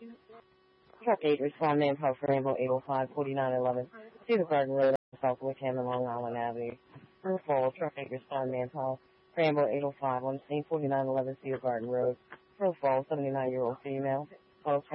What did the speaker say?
Truck 8, respond manpower for Rainbow 805-4911. Cedar Garden Road, Southwick, Hammond, Long Island Avenue. First Falls, Truck 8, respond manpower for Rainbow 805 on scene 4911 Cedar Garden Road. First Falls, 79-year-old female. Falls